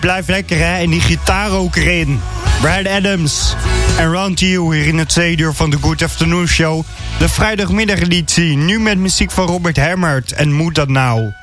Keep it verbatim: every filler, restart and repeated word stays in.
Blijf lekker hè, en die gitaar ook erin. Brad Adams en Round to You hier in het tweede uur van de Good Afternoon Show. De vrijdagmiddageditie, nu met muziek van Robert Hemmert en Moet Dat Nou.